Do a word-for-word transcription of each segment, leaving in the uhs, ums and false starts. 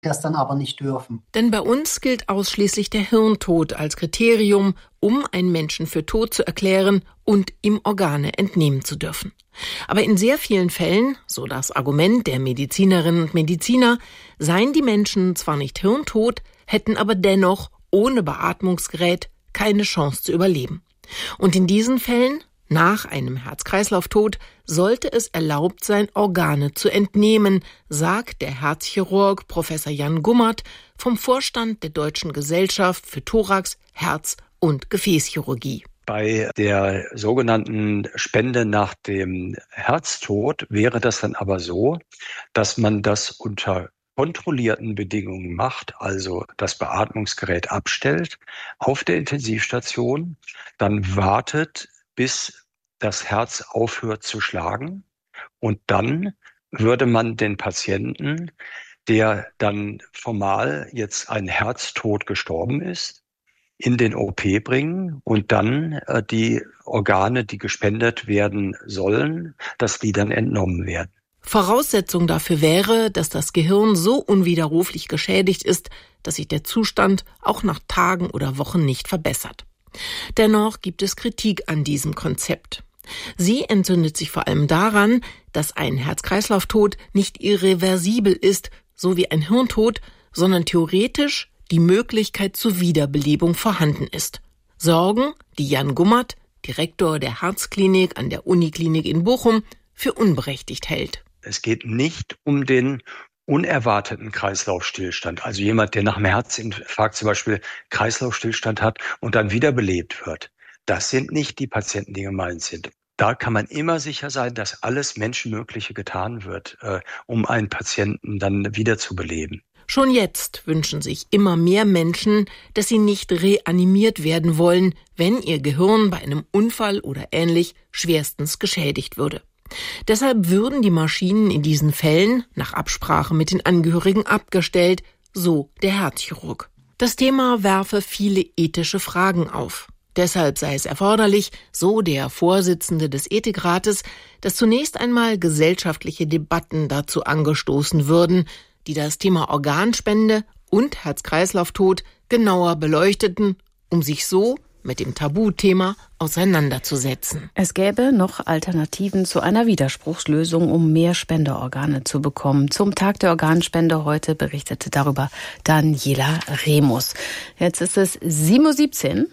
das dann aber nicht dürfen. Denn bei uns gilt ausschließlich der Hirntod als Kriterium, um einen Menschen für tot zu erklären und ihm Organe entnehmen zu dürfen. Aber in sehr vielen Fällen, so das Argument der Medizinerinnen und Mediziner, seien die Menschen zwar nicht hirntot, hätten aber dennoch ohne Beatmungsgerät keine Chance zu überleben. Und in diesen Fällen, nach einem Herz-Kreislauf-Tod, sollte es erlaubt sein, Organe zu entnehmen, sagt der Herzchirurg Professor Jan Gummert vom Vorstand der Deutschen Gesellschaft für Thorax-, Herz- und Gefäßchirurgie. Bei der sogenannten Spende nach dem Herztod wäre das dann aber so, dass man das unter kontrollierten Bedingungen macht, also das Beatmungsgerät abstellt auf der Intensivstation, dann wartet, bis das Herz aufhört zu schlagen und dann würde man den Patienten, der dann formal jetzt ein Herztod gestorben ist, in den O P bringen und dann äh, die Organe, die gespendet werden sollen, dass die dann entnommen werden. Voraussetzung dafür wäre, dass das Gehirn so unwiderruflich geschädigt ist, dass sich der Zustand auch nach Tagen oder Wochen nicht verbessert. Dennoch gibt es Kritik an diesem Konzept. Sie entzündet sich vor allem daran, dass ein Herz-Kreislauf-Tod nicht irreversibel ist, so wie ein Hirntod, sondern theoretisch die Möglichkeit zur Wiederbelebung vorhanden ist. Sorgen, die Jan Gummert, Direktor der Herzklinik an der Uniklinik in Bochum, für unberechtigt hält. Es geht nicht um den unerwarteten Kreislaufstillstand, also jemand, der nach einem Herzinfarkt zum Beispiel Kreislaufstillstand hat und dann wiederbelebt wird. Das sind nicht die Patienten, die gemeint sind. Da kann man immer sicher sein, dass alles Menschenmögliche getan wird, äh, um einen Patienten dann wiederzubeleben. Schon jetzt wünschen sich immer mehr Menschen, dass sie nicht reanimiert werden wollen, wenn ihr Gehirn bei einem Unfall oder ähnlich schwerstens geschädigt würde. Deshalb würden die Maschinen in diesen Fällen nach Absprache mit den Angehörigen abgestellt, so der Herzchirurg. Das Thema werfe viele ethische Fragen auf. Deshalb sei es erforderlich, so der Vorsitzende des Ethikrates, dass zunächst einmal gesellschaftliche Debatten dazu angestoßen würden, die das Thema Organspende und Herz-Kreislauf-Tod genauer beleuchteten, um sich so mit dem Tabuthema auseinanderzusetzen. Es gäbe noch Alternativen zu einer Widerspruchslösung, um mehr Spenderorgane zu bekommen. Zum Tag der Organspende heute berichtete darüber Daniela Remus. Jetzt ist es sieben Uhr siebzehn.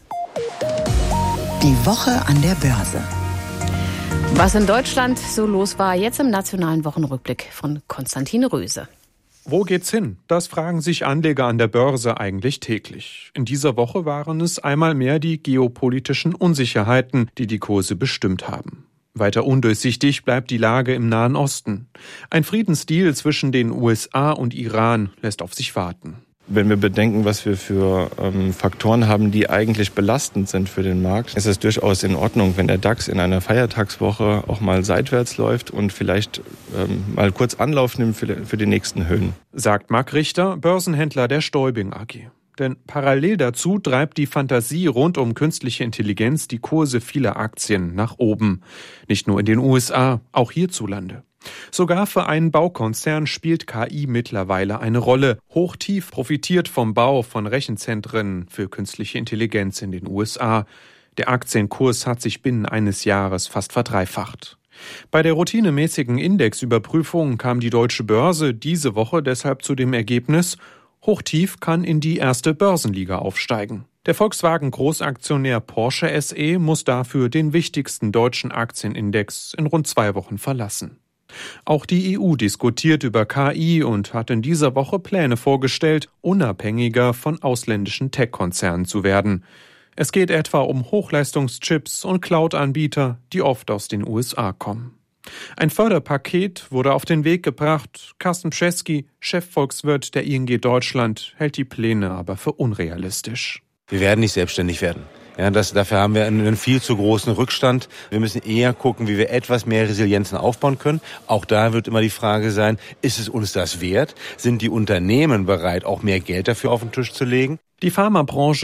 Die Woche an der Börse. Was in Deutschland so los war, jetzt im nationalen Wochenrückblick von Konstantine Röse. Wo geht's hin? Das fragen sich Anleger an der Börse eigentlich täglich. In dieser Woche waren es einmal mehr die geopolitischen Unsicherheiten, die die Kurse bestimmt haben. Weiter undurchsichtig bleibt die Lage im Nahen Osten. Ein Friedensdeal zwischen den U S A und Iran lässt auf sich warten. Wenn wir bedenken, was wir für ähm, Faktoren haben, die eigentlich belastend sind für den Markt, ist es durchaus in Ordnung, wenn der DAX in einer Feiertagswoche auch mal seitwärts läuft und vielleicht ähm, mal kurz Anlauf nimmt für, für die nächsten Höhen. Sagt Marc Richter, Börsenhändler der Stäubing A G. Denn parallel dazu treibt die Fantasie rund um künstliche Intelligenz die Kurse vieler Aktien nach oben. Nicht nur in den U S A, auch hierzulande. Sogar für einen Baukonzern spielt K I mittlerweile eine Rolle. Hochtief profitiert vom Bau von Rechenzentren für künstliche Intelligenz in den U S A. Der Aktienkurs hat sich binnen eines Jahres fast verdreifacht. Bei der routinemäßigen Indexüberprüfung kam die Deutsche Börse diese Woche deshalb zu dem Ergebnis, Hochtief kann in die erste Börsenliga aufsteigen. Der Volkswagen-Großaktionär Porsche S E muss dafür den wichtigsten deutschen Aktienindex in rund zwei Wochen verlassen. Auch die E U diskutiert über K I und hat in dieser Woche Pläne vorgestellt, unabhängiger von ausländischen Tech-Konzernen zu werden. Es geht etwa um Hochleistungschips und Cloud-Anbieter, die oft aus den U S A kommen. Ein Förderpaket wurde auf den Weg gebracht. Carsten Pschesky, Chefvolkswirt der I N G Deutschland, hält die Pläne aber für unrealistisch. Wir werden nicht selbstständig werden. Ja, das, dafür haben wir einen viel zu großen Rückstand. Wir müssen eher gucken, wie wir etwas mehr Resilienzen aufbauen können. Auch da wird immer die Frage sein, ist es uns das wert? Sind die Unternehmen bereit, auch mehr Geld dafür auf den Tisch zu legen? Die Pharmabranche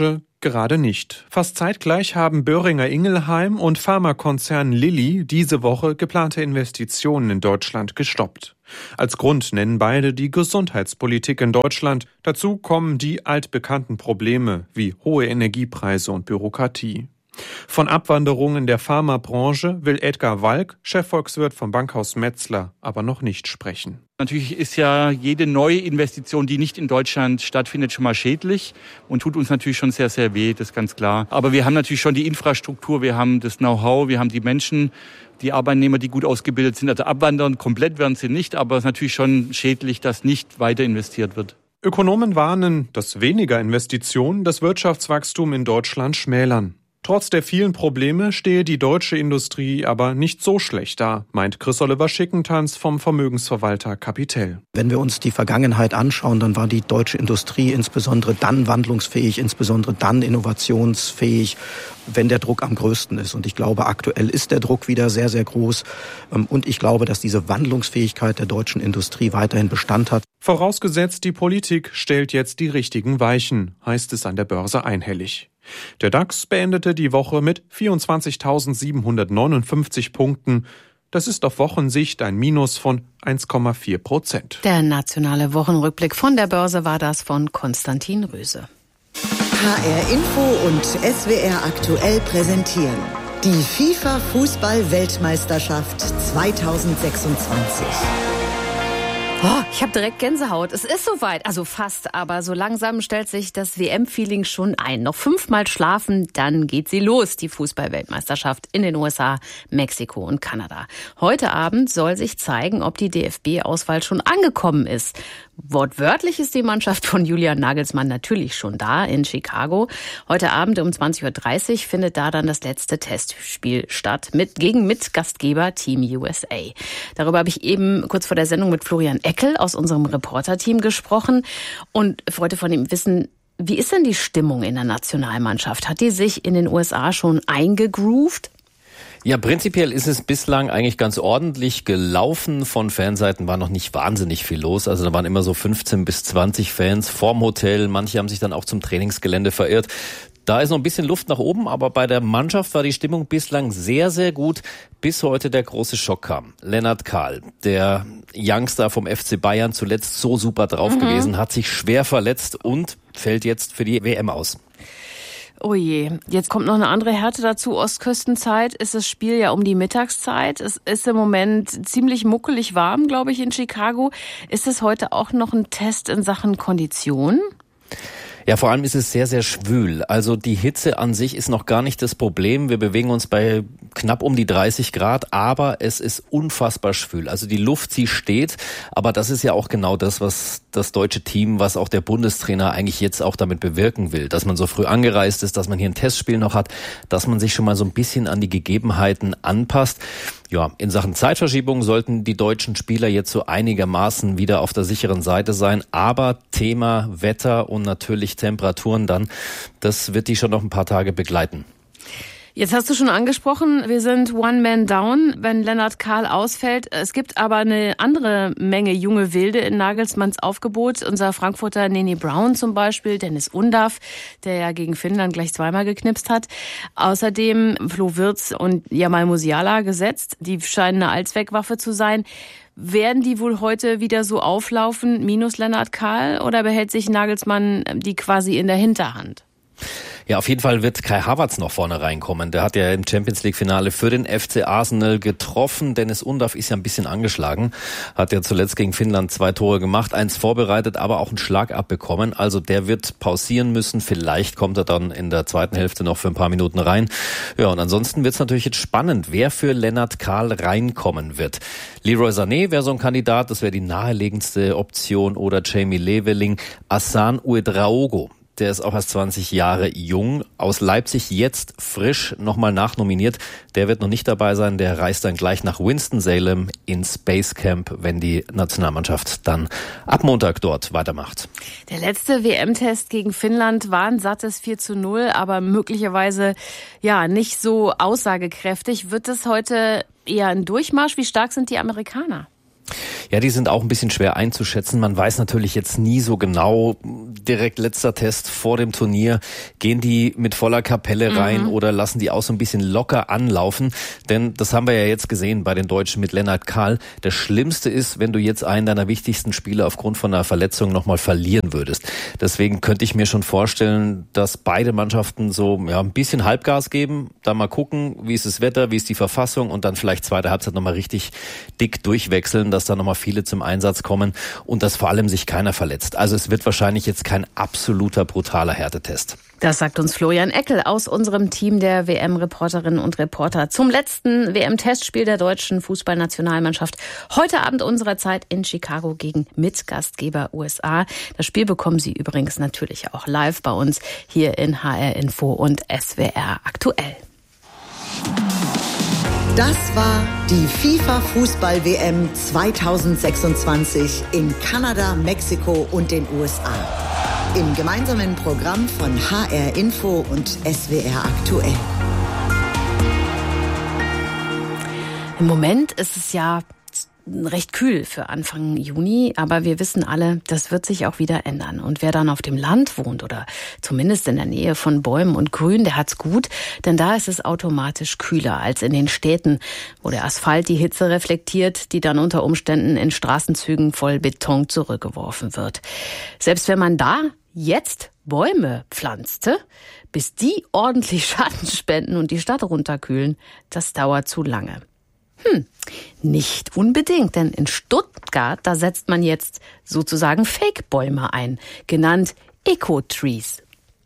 Gerade nicht. Fast zeitgleich haben Boehringer Ingelheim und Pharmakonzern Lilly diese Woche geplante Investitionen in Deutschland gestoppt. Als Grund nennen beide die Gesundheitspolitik in Deutschland. Dazu kommen die altbekannten Probleme wie hohe Energiepreise und Bürokratie. Von Abwanderung in der Pharmabranche will Edgar Walk, Chefvolkswirt vom Bankhaus Metzler, aber noch nicht sprechen. Natürlich ist ja jede neue Investition, die nicht in Deutschland stattfindet, schon mal schädlich und tut uns natürlich schon sehr, sehr weh, das ist ganz klar. Aber wir haben natürlich schon die Infrastruktur, wir haben das Know-how, wir haben die Menschen, die Arbeitnehmer, die gut ausgebildet sind. Also abwandern komplett werden sie nicht, aber es ist natürlich schon schädlich, dass nicht weiter investiert wird. Ökonomen warnen, dass weniger Investitionen das Wirtschaftswachstum in Deutschland schmälern. Trotz der vielen Probleme stehe die deutsche Industrie aber nicht so schlecht da, meint Chris-Oliver Schickentanz vom Vermögensverwalter Capitel. Wenn wir uns die Vergangenheit anschauen, dann war die deutsche Industrie insbesondere dann wandlungsfähig, insbesondere dann innovationsfähig, wenn der Druck am größten ist. Und ich glaube, aktuell ist der Druck wieder sehr, sehr groß. Und ich glaube, dass diese Wandlungsfähigkeit der deutschen Industrie weiterhin Bestand hat. Vorausgesetzt, die Politik stellt jetzt die richtigen Weichen, heißt es an der Börse einhellig. Der DAX beendete die Woche mit vierundzwanzigtausendsiebenhundertneunundfünfzig Punkten. Das ist auf Wochensicht ein Minus von eins Komma vier Prozent. Der nationale Wochenrückblick von der Börse war das von Konstantin Röse. H R Info und S W R aktuell präsentieren die FIFA-Fußball-Weltmeisterschaft zweitausendsechsundzwanzig. Oh, ich habe direkt Gänsehaut. Es ist soweit, also fast, aber so langsam stellt sich das W M-Feeling schon ein. Noch fünfmal schlafen, dann geht sie los, die Fußball-Weltmeisterschaft in den U S A, Mexiko und Kanada. Heute Abend soll sich zeigen, ob die D F B-Auswahl schon angekommen ist. Wortwörtlich ist die Mannschaft von Julian Nagelsmann natürlich schon da in Chicago. Heute Abend um zwanzig Uhr dreißig findet da dann das letzte Testspiel statt mit, gegen Mitgastgeber Team U S A. Darüber habe ich eben kurz vor der Sendung mit Florian Eckel aus unserem Reporterteam gesprochen und wollte von ihm wissen, wie ist denn die Stimmung in der Nationalmannschaft? Hat die sich in den U S A schon eingegroovt? Ja, prinzipiell ist es bislang eigentlich ganz ordentlich gelaufen. Von Fanseiten war noch nicht wahnsinnig viel los. Also da waren immer so fünfzehn bis zwanzig Fans vorm Hotel. Manche haben sich dann auch zum Trainingsgelände verirrt. Da ist noch ein bisschen Luft nach oben, aber bei der Mannschaft war die Stimmung bislang sehr, sehr gut, bis heute der große Schock kam. Lennart Kahl, der Youngster vom F C Bayern, zuletzt so super drauf mhm. gewesen, hat sich schwer verletzt und fällt jetzt für die W M aus. Oh je, jetzt kommt noch eine andere Härte dazu. Ostküstenzeit ist das Spiel ja um die Mittagszeit. Es ist im Moment ziemlich muckelig warm, glaube ich, in Chicago. Ist es heute auch noch ein Test in Sachen Kondition? Ja, vor allem ist es sehr, sehr schwül. Also die Hitze an sich ist noch gar nicht das Problem. Wir bewegen uns bei knapp um die dreißig Grad, aber es ist unfassbar schwül. Also die Luft, sie steht, aber das ist ja auch genau das, was das deutsche Team, was auch der Bundestrainer eigentlich jetzt auch damit bewirken will. Dass man so früh angereist ist, dass man hier ein Testspiel noch hat, dass man sich schon mal so ein bisschen an die Gegebenheiten anpasst. Ja, in Sachen Zeitverschiebung sollten die deutschen Spieler jetzt so einigermaßen wieder auf der sicheren Seite sein. Aber Thema Wetter und natürlich Temperaturen dann, das wird die schon noch ein paar Tage begleiten. Jetzt hast du schon angesprochen, wir sind One Man Down, wenn Lennart Kahl ausfällt. Es gibt aber eine andere Menge junge Wilde in Nagelsmanns Aufgebot. Unser Frankfurter Nene Brown zum Beispiel, Dennis Undaff, der ja gegen Finnland gleich zweimal geknipst hat. Außerdem Flo Wirtz und Jamal Musiala gesetzt. Die scheinen eine Allzweckwaffe zu sein. Werden die wohl heute wieder so auflaufen, minus Lennart Kahl, oder behält sich Nagelsmann die quasi in der Hinterhand? Ja, auf jeden Fall wird Kai Havertz noch vorne reinkommen. Der hat ja im Champions-League-Finale für den F C Arsenal getroffen. Dennis Undaff ist ja ein bisschen angeschlagen. Hat ja zuletzt gegen Finnland zwei Tore gemacht, eins vorbereitet, aber auch einen Schlag abbekommen. Also der wird pausieren müssen. Vielleicht kommt er dann in der zweiten Hälfte noch für ein paar Minuten rein. Ja, und ansonsten wird es natürlich jetzt spannend, wer für Lennart Kahl reinkommen wird. Leroy Sané wäre so ein Kandidat, das wäre die naheliegendste Option. Oder Jamie Leveling, Hassan Ouedraogo. Der ist auch erst zwanzig Jahre jung, aus Leipzig jetzt frisch nochmal nachnominiert. Der wird noch nicht dabei sein, der reist dann gleich nach Winston-Salem ins Space Camp, wenn die Nationalmannschaft dann ab Montag dort weitermacht. Der letzte W M-Test gegen Finnland war ein sattes vier zu null, aber möglicherweise ja nicht so aussagekräftig. Wird es heute eher ein Durchmarsch? Wie stark sind die Amerikaner? Ja, die sind auch ein bisschen schwer einzuschätzen. Man weiß natürlich jetzt nie so genau, direkt letzter Test vor dem Turnier. Gehen die mit voller Kapelle rein mhm. oder lassen die auch so ein bisschen locker anlaufen? Denn das haben wir ja jetzt gesehen bei den Deutschen mit Lennart Kahl. Das Schlimmste ist, wenn du jetzt einen deiner wichtigsten Spieler aufgrund von einer Verletzung nochmal verlieren würdest. Deswegen könnte ich mir schon vorstellen, dass beide Mannschaften so ja, ein bisschen Halbgas geben, da mal gucken, wie ist das Wetter, wie ist die Verfassung und dann vielleicht zweite Halbzeit nochmal richtig dick durchwechseln, dass da nochmal viele zum Einsatz kommen und dass vor allem sich keiner verletzt. Also es wird wahrscheinlich jetzt kein absoluter brutaler Härtetest. Das sagt uns Florian Eckel aus unserem Team der W M-Reporterinnen und Reporter zum letzten W M-Testspiel der deutschen Fußballnationalmannschaft. Heute Abend unserer Zeit in Chicago gegen Mitgastgeber U S A. Das Spiel bekommen Sie übrigens natürlich auch live bei uns hier in H R Info und S W R aktuell. Das war die FIFA-Fußball-W M zweitausendsechsundzwanzig in Kanada, Mexiko und den U S A. Im gemeinsamen Programm von H R Info und S W R aktuell. Im Moment ist es ja recht kühl für Anfang Juni, aber wir wissen alle, das wird sich auch wieder ändern. Und wer dann auf dem Land wohnt oder zumindest in der Nähe von Bäumen und Grün, der hat's gut, denn da ist es automatisch kühler als in den Städten, wo der Asphalt die Hitze reflektiert, die dann unter Umständen in Straßenzügen voll Beton zurückgeworfen wird. Selbst wenn man da jetzt Bäume pflanzte, bis die ordentlich Schatten spenden und die Stadt runterkühlen, das dauert zu lange. Hm, nicht unbedingt, denn in Stuttgart, da setzt man jetzt sozusagen Fake-Bäume ein, genannt Eco-Trees.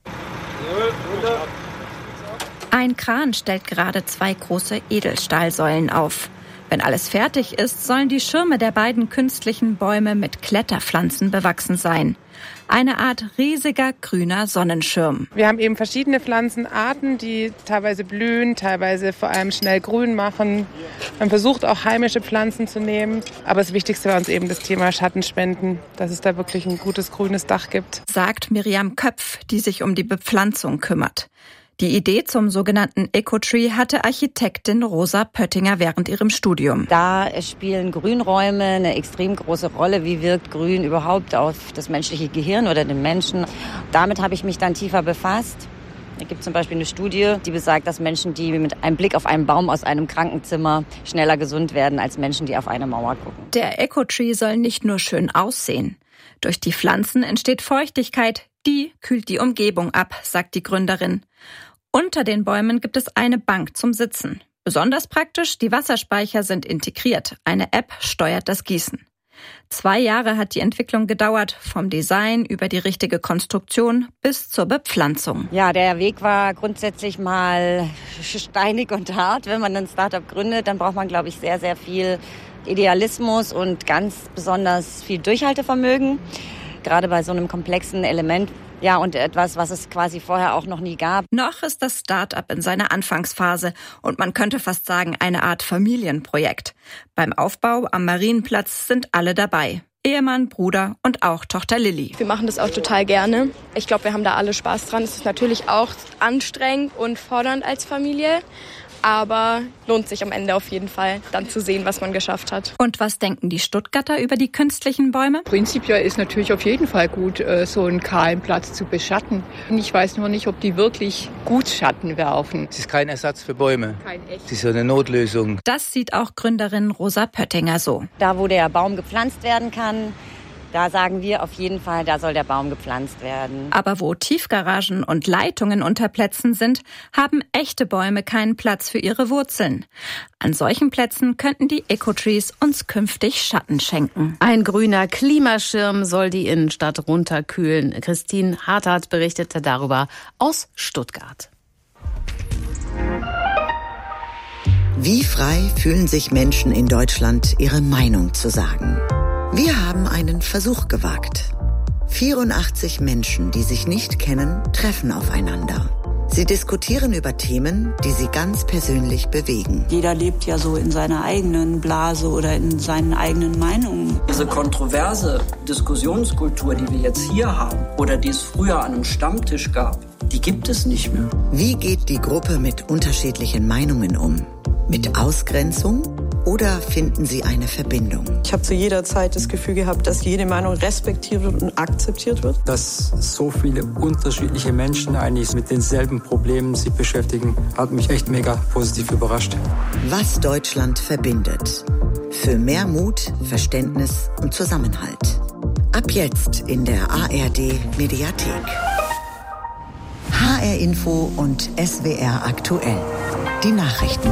Ein Kran stellt gerade zwei große Edelstahlsäulen auf. Wenn alles fertig ist, sollen die Schirme der beiden künstlichen Bäume mit Kletterpflanzen bewachsen sein. Eine Art riesiger grüner Sonnenschirm. Wir haben eben verschiedene Pflanzenarten, die teilweise blühen, teilweise vor allem schnell grün machen. Man versucht auch heimische Pflanzen zu nehmen. Aber das Wichtigste war uns eben das Thema Schattenspenden, dass es da wirklich ein gutes grünes Dach gibt. Sagt Miriam Köpf, die sich um die Bepflanzung kümmert. Die Idee zum sogenannten Ecotree hatte Architektin Rosa Pöttinger während ihrem Studium. Da spielen Grünräume eine extrem große Rolle. Wie wirkt Grün überhaupt auf das menschliche Gehirn oder den Menschen? Damit habe ich mich dann tiefer befasst. Es gibt zum Beispiel eine Studie, die besagt, dass Menschen, die mit einem Blick auf einen Baum aus einem Krankenzimmer schneller gesund werden, als Menschen, die auf eine Mauer gucken. Der Ecotree soll nicht nur schön aussehen. Durch die Pflanzen entsteht Feuchtigkeit, die kühlt die Umgebung ab, sagt die Gründerin. Unter den Bäumen gibt es eine Bank zum Sitzen. Besonders praktisch, die Wasserspeicher sind integriert. Eine App steuert das Gießen. Zwei Jahre hat die Entwicklung gedauert, vom Design über die richtige Konstruktion bis zur Bepflanzung. Ja, der Weg war grundsätzlich mal steinig und hart. Wenn man ein Startup gründet, dann braucht man, glaube ich, sehr, sehr viel Idealismus und ganz besonders viel Durchhaltevermögen. Gerade bei so einem komplexen Element. Ja, und etwas, was es quasi vorher auch noch nie gab. Noch ist das Start-up in seiner Anfangsphase und man könnte fast sagen, eine Art Familienprojekt. Beim Aufbau am Marienplatz sind alle dabei. Ehemann, Bruder und auch Tochter Lilly. Wir machen das auch total gerne. Ich glaube, wir haben da alle Spaß dran. Es ist natürlich auch anstrengend und fordernd als Familie. Aber lohnt sich am Ende auf jeden Fall, dann zu sehen, was man geschafft hat. Und was denken die Stuttgarter über die künstlichen Bäume? Prinzipiell ist natürlich auf jeden Fall gut, so einen kahlen Platz zu beschatten. Ich weiß nur nicht, ob die wirklich gut Schatten werfen. Es ist kein Ersatz für Bäume. Kein echt. Es ist so eine Notlösung. Das sieht auch Gründerin Rosa Pöttinger so. Da, wo der Baum gepflanzt werden kann, da sagen wir auf jeden Fall, da soll der Baum gepflanzt werden. Aber wo Tiefgaragen und Leitungen unter Plätzen sind, haben echte Bäume keinen Platz für ihre Wurzeln. An solchen Plätzen könnten die Ecotrees uns künftig Schatten schenken. Ein grüner Klimaschirm soll die Innenstadt runterkühlen. Christine Harthardt berichtete darüber aus Stuttgart. Wie frei fühlen sich Menschen in Deutschland, ihre Meinung zu sagen? Wir haben einen Versuch gewagt. vierundachtzig Menschen, die sich nicht kennen, treffen aufeinander. Sie diskutieren über Themen, die sie ganz persönlich bewegen. Jeder lebt ja so in seiner eigenen Blase oder in seinen eigenen Meinungen. Diese kontroverse Diskussionskultur, die wir jetzt hier haben oder die es früher an einem Stammtisch gab, die gibt es nicht mehr. Wie geht die Gruppe mit unterschiedlichen Meinungen um? Mit Ausgrenzung Oder finden Sie eine Verbindung? Ich habe zu jeder Zeit das Gefühl gehabt, dass jede Meinung respektiert wird und akzeptiert wird. Dass so viele unterschiedliche Menschen eigentlich mit denselben Problemen sich beschäftigen, hat mich echt mega positiv überrascht. Was Deutschland verbindet. Für mehr Mut, Verständnis und Zusammenhalt. Ab jetzt in der A R D Mediathek. H R Info und S W R aktuell. Die Nachrichten.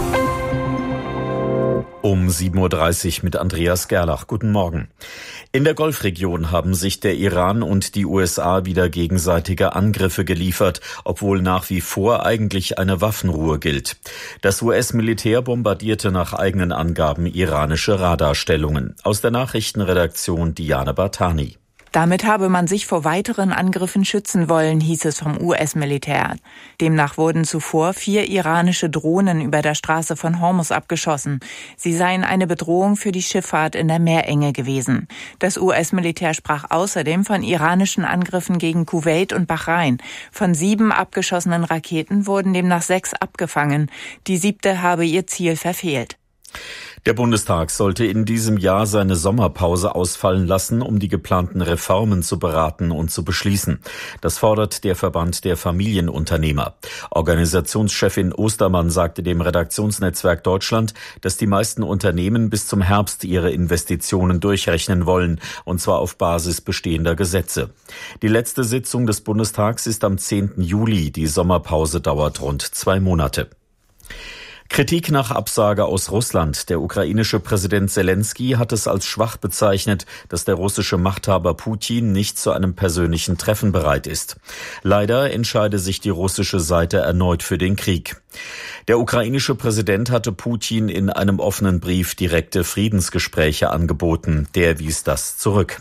Um sieben Uhr dreißig mit Andreas Gerlach. Guten Morgen. In der Golfregion haben sich der Iran und die U S A wieder gegenseitige Angriffe geliefert, obwohl nach wie vor eigentlich eine Waffenruhe gilt. Das U S-Militär bombardierte nach eigenen Angaben iranische Radarstellungen. Aus der Nachrichtenredaktion Diane Bartani. Damit habe man sich vor weiteren Angriffen schützen wollen, hieß es vom U S-Militär. Demnach wurden zuvor vier iranische Drohnen über der Straße von Hormuz abgeschossen. Sie seien eine Bedrohung für die Schifffahrt in der Meerenge gewesen. Das U S-Militär sprach außerdem von iranischen Angriffen gegen Kuwait und Bahrain. Von sieben abgeschossenen Raketen wurden demnach sechs abgefangen. Die siebte habe ihr Ziel verfehlt. Der Bundestag sollte in diesem Jahr seine Sommerpause ausfallen lassen, um die geplanten Reformen zu beraten und zu beschließen. Das fordert der Verband der Familienunternehmer. Organisationschefin Ostermann sagte dem Redaktionsnetzwerk Deutschland, dass die meisten Unternehmen bis zum Herbst ihre Investitionen durchrechnen wollen, und zwar auf Basis bestehender Gesetze. Die letzte Sitzung des Bundestags ist am zehnten Juli. Die Sommerpause dauert rund zwei Monate. Kritik nach Absage aus Russland. Der ukrainische Präsident Selensky hat es als schwach bezeichnet, dass der russische Machthaber Putin nicht zu einem persönlichen Treffen bereit ist. Leider entscheide sich die russische Seite erneut für den Krieg. Der ukrainische Präsident hatte Putin in einem offenen Brief direkte Friedensgespräche angeboten. Der wies das zurück.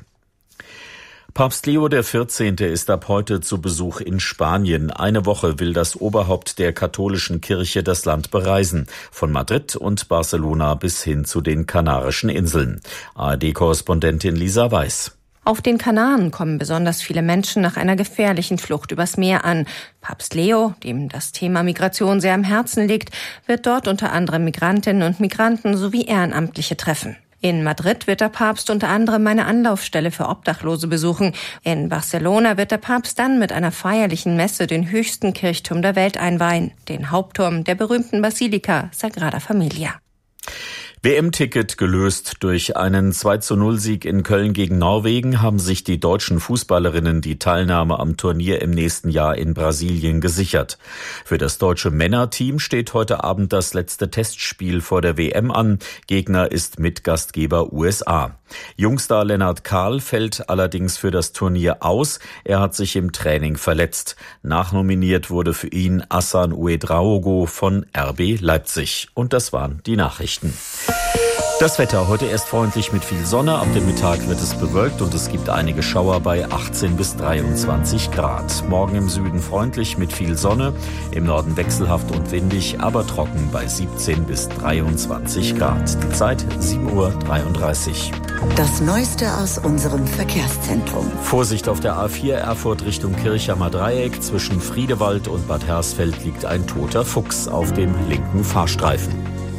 Papst Leo der vierzehnte ist ab heute zu Besuch in Spanien. Eine Woche will das Oberhaupt der katholischen Kirche das Land bereisen. Von Madrid und Barcelona bis hin zu den Kanarischen Inseln. A R D-Korrespondentin Lisa Weiß. Auf den Kanaren kommen besonders viele Menschen nach einer gefährlichen Flucht übers Meer an. Papst Leo, dem das Thema Migration sehr am Herzen liegt, wird dort unter anderem Migrantinnen und Migranten sowie Ehrenamtliche treffen. In Madrid wird der Papst unter anderem eine Anlaufstelle für Obdachlose besuchen. In Barcelona wird der Papst dann mit einer feierlichen Messe den höchsten Kirchturm der Welt einweihen, den Hauptturm der berühmten Basilika Sagrada Familia. W M-Ticket gelöst. Durch einen zwei zu null Sieg in Köln gegen Norwegen haben sich die deutschen Fußballerinnen die Teilnahme am Turnier im nächsten Jahr in Brasilien gesichert. Für das deutsche Männerteam steht heute Abend das letzte Testspiel vor der W M an. Gegner ist Mitgastgeber U S A. Jungstar Lennart Kahl fällt allerdings für das Turnier aus. Er hat sich im Training verletzt. Nachnominiert wurde für ihn Hassan Ouedraogo von R B Leipzig. Und das waren die Nachrichten. Das Wetter heute erst freundlich mit viel Sonne. Ab dem Mittag wird es bewölkt und es gibt einige Schauer bei achtzehn bis dreiundzwanzig Grad. Morgen im Süden freundlich mit viel Sonne, im Norden wechselhaft und windig, aber trocken bei siebzehn bis dreiundzwanzig Grad. Die Zeit sieben Uhr dreiunddreißig. Das Neueste aus unserem Verkehrszentrum. Vorsicht auf der A vier Erfurt Richtung Kirchhammer Dreieck. Zwischen Friedewald und Bad Hersfeld liegt ein toter Fuchs auf dem linken Fahrstreifen.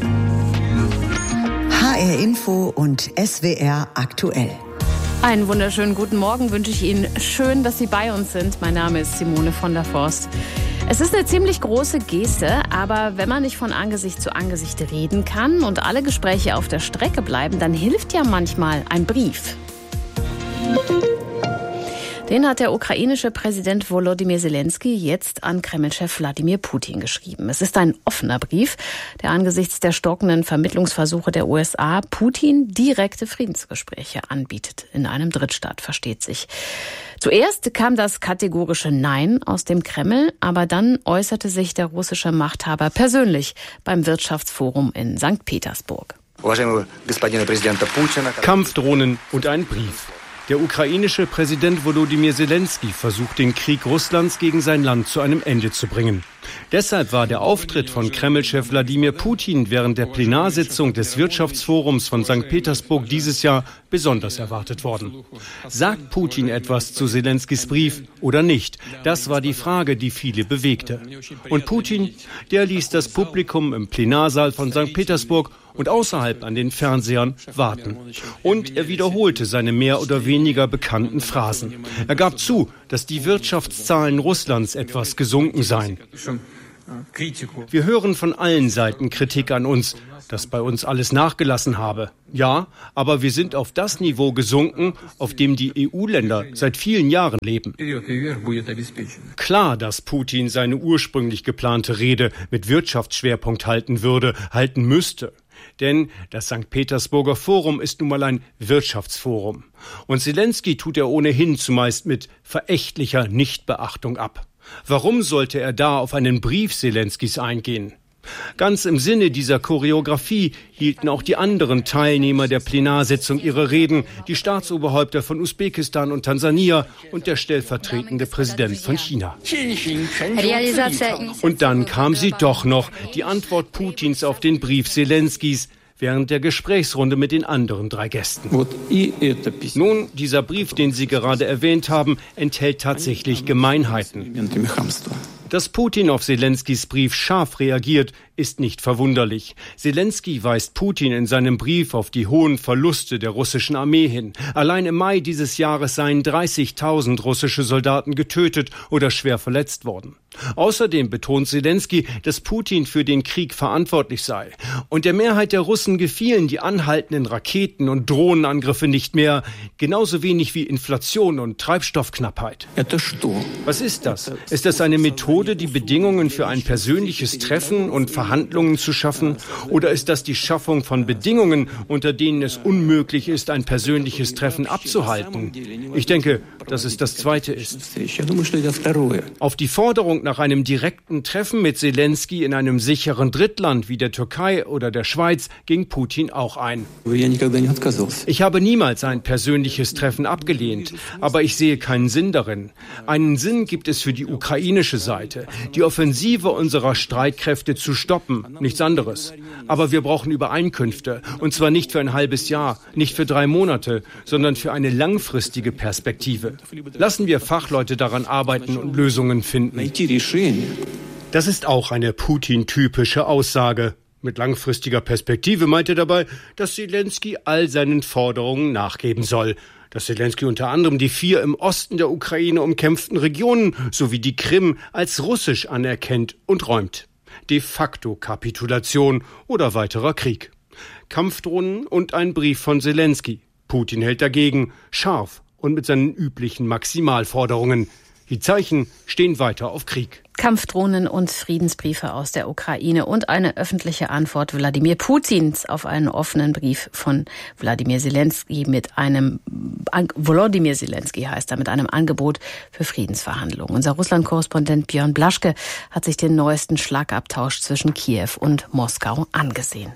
H R Info und S W R aktuell. Einen wunderschönen guten Morgen wünsche ich Ihnen. Schön, dass Sie bei uns sind. Mein Name ist Simone von der Forst. Es ist eine ziemlich große Geste, aber wenn man nicht von Angesicht zu Angesicht reden kann und alle Gespräche auf der Strecke bleiben, dann hilft ja manchmal ein Brief. Den hat der ukrainische Präsident Volodymyr Zelensky jetzt an Kreml-Chef Wladimir Putin geschrieben. Es ist ein offener Brief, der angesichts der stockenden Vermittlungsversuche der U S A Putin direkte Friedensgespräche anbietet. In einem Drittstaat, versteht sich. Zuerst kam das kategorische Nein aus dem Kreml, aber dann äußerte sich der russische Machthaber persönlich beim Wirtschaftsforum in Sankt Petersburg. Kampfdrohnen und ein Brief. Der ukrainische Präsident Volodymyr Zelensky versucht, den Krieg Russlands gegen sein Land zu einem Ende zu bringen. Deshalb war der Auftritt von Kreml-Chef Wladimir Putin während der Plenarsitzung des Wirtschaftsforums von Sankt Petersburg dieses Jahr besonders erwartet worden. Sagt Putin etwas zu Zelenskys Brief oder nicht? Das war die Frage, die viele bewegte. Und Putin, der ließ das Publikum im Plenarsaal von Sankt Petersburg und außerhalb an den Fernsehern warten. Und er wiederholte seine mehr oder weniger bekannten Phrasen. Er gab zu, dass die Wirtschaftszahlen Russlands etwas gesunken seien. Wir hören von allen Seiten Kritik an uns, dass bei uns alles nachgelassen habe. Ja, aber wir sind auf das Niveau gesunken, auf dem die E U-Länder seit vielen Jahren leben. Klar, dass Putin seine ursprünglich geplante Rede mit Wirtschaftsschwerpunkt halten würde, halten müsste. Denn das Sankt Petersburger Forum ist nun mal ein Wirtschaftsforum. Und Selenskyj tut er ohnehin zumeist mit verächtlicher Nichtbeachtung ab. Warum sollte er da auf einen Brief Selenskys eingehen? Ganz im Sinne dieser Choreografie hielten auch die anderen Teilnehmer der Plenarsitzung ihre Reden, die Staatsoberhäupter von Usbekistan und Tansania und der stellvertretende Präsident von China. Und dann kam sie doch noch, die Antwort Putins auf den Brief Selenskys, während der Gesprächsrunde mit den anderen drei Gästen. Nun, dieser Brief, den Sie gerade erwähnt haben, enthält tatsächlich Gemeinheiten. Dass Putin auf Selenskys Brief scharf reagiert, ist nicht verwunderlich. Selenskyj weist Putin in seinem Brief auf die hohen Verluste der russischen Armee hin. Allein im Mai dieses Jahres seien dreißigtausend russische Soldaten getötet oder schwer verletzt worden. Außerdem betont Selenskyj, dass Putin für den Krieg verantwortlich sei. Und der Mehrheit der Russen gefielen die anhaltenden Raketen- und Drohnenangriffe nicht mehr, genauso wenig wie Inflation und Treibstoffknappheit. Was ist das? Ist das eine Methode, die Bedingungen für ein persönliches Treffen und Verhandlungen zu schaffen? Oder ist das die Schaffung von Bedingungen, unter denen es unmöglich ist, ein persönliches Treffen abzuhalten? Ich denke, dass es das Zweite ist. Auf die Forderung nach einem direkten Treffen mit Selenskyj in einem sicheren Drittland wie der Türkei oder der Schweiz ging Putin auch ein. Ich habe niemals ein persönliches Treffen abgelehnt, aber ich sehe keinen Sinn darin. Einen Sinn gibt es für die ukrainische Seite, die Offensive unserer Streitkräfte zu stoppen, nichts anderes. Aber wir brauchen Übereinkünfte, und zwar nicht für ein halbes Jahr, nicht für drei Monate, sondern für eine langfristige Perspektive. Lassen wir Fachleute daran arbeiten und Lösungen finden. Das ist auch eine Putin-typische Aussage. Mit langfristiger Perspektive meint er dabei, dass Selenskyj all seinen Forderungen nachgeben soll. Dass Selenskyj unter anderem die vier im Osten der Ukraine umkämpften Regionen sowie die Krim als russisch anerkennt und räumt. De facto Kapitulation oder weiterer Krieg. Kampfdrohnen und ein Brief von Selenskyj. Putin hält dagegen, scharf und mit seinen üblichen Maximalforderungen. Die Zeichen stehen weiter auf Krieg. Kampfdrohnen und Friedensbriefe aus der Ukraine und eine öffentliche Antwort Wladimir Putins auf einen offenen Brief von Wladimir Selenskyj mit einem, Volodymyr Selenskyj heißt er, mit einem Angebot für Friedensverhandlungen. Unser Russland-Korrespondent Björn Blaschke hat sich den neuesten Schlagabtausch zwischen Kiew und Moskau angesehen.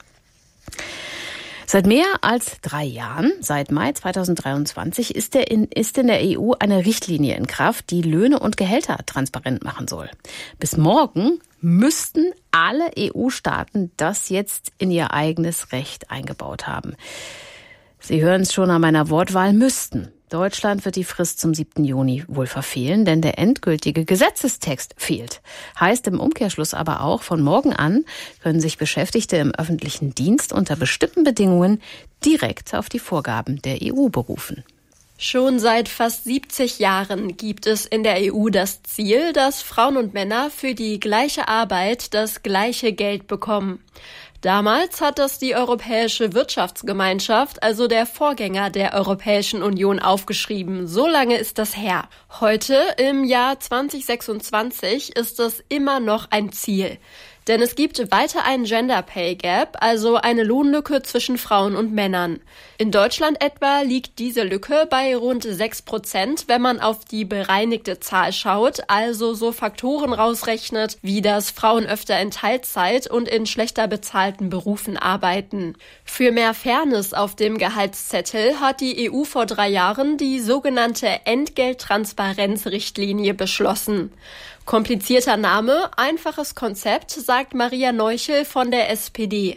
Seit mehr als drei Jahren, seit Mai zweitausenddreiundzwanzig, ist, der in, ist in der E U eine Richtlinie in Kraft, die Löhne und Gehälter transparent machen soll. Bis morgen müssten alle E U-Staaten das jetzt in ihr eigenes Recht eingebaut haben. Sie hören es schon an meiner Wortwahl, müssten. Deutschland wird die Frist zum siebten Juni wohl verfehlen, denn der endgültige Gesetzestext fehlt. Heißt im Umkehrschluss aber auch, von morgen an können sich Beschäftigte im öffentlichen Dienst unter bestimmten Bedingungen direkt auf die Vorgaben der E U berufen. Schon seit fast siebzig Jahren gibt es in der E U das Ziel, dass Frauen und Männer für die gleiche Arbeit das gleiche Geld bekommen. Damals hat das die Europäische Wirtschaftsgemeinschaft, also der Vorgänger der Europäischen Union, aufgeschrieben. So lange ist das her. Heute, im Jahr zweitausendsechsundzwanzig, ist das immer noch ein Ziel. Denn es gibt weiter einen Gender Pay Gap, also eine Lohnlücke zwischen Frauen und Männern. In Deutschland etwa liegt diese Lücke bei rund sechs Prozent, wenn man auf die bereinigte Zahl schaut, also so Faktoren rausrechnet, wie dass Frauen öfter in Teilzeit und in schlechter bezahlten Berufen arbeiten. Für mehr Fairness auf dem Gehaltszettel hat die E U vor drei Jahren die sogenannte Entgelttransparenzrichtlinie beschlossen. Komplizierter Name, einfaches Konzept, sagt Maria Neuchel von der S P D.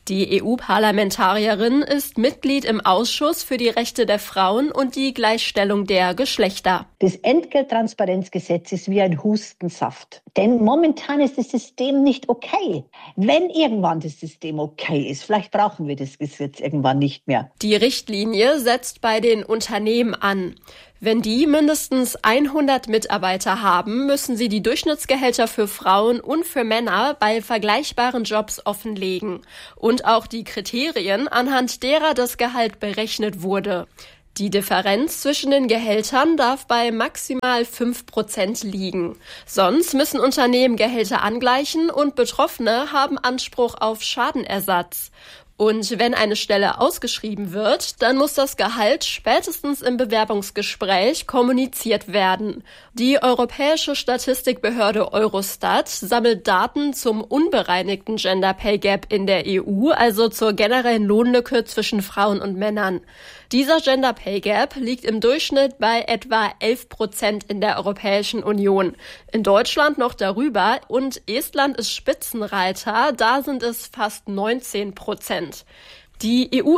Die E U-Parlamentarierin ist Mitglied im Ausschuss für die Rechte der Frauen und die Gleichstellung der Geschlechter. Das Entgelttransparenzgesetz ist wie ein Hustensaft. Denn momentan ist das System nicht okay. Wenn irgendwann das System okay ist, vielleicht brauchen wir das Gesetz irgendwann nicht mehr. Die Richtlinie setzt bei den Unternehmen an. Wenn die mindestens hundert Mitarbeiter haben, müssen sie die Durchschnittsgehälter für Frauen und für Männer bei vergleichbaren Jobs offenlegen und auch die Kriterien, anhand derer das Gehalt berechnet wurde. Die Differenz zwischen den Gehältern darf bei maximal fünf Prozent liegen. Sonst müssen Unternehmen Gehälter angleichen und Betroffene haben Anspruch auf Schadenersatz. Und wenn eine Stelle ausgeschrieben wird, dann muss das Gehalt spätestens im Bewerbungsgespräch kommuniziert werden. Die europäische Statistikbehörde Eurostat sammelt Daten zum unbereinigten Gender Pay Gap in der E U, also zur generellen Lohnlücke zwischen Frauen und Männern. Dieser Gender Pay Gap liegt im Durchschnitt bei etwa elf Prozent in der Europäischen Union. In Deutschland noch darüber und Estland ist Spitzenreiter, da sind es fast neunzehn Prozent. Die E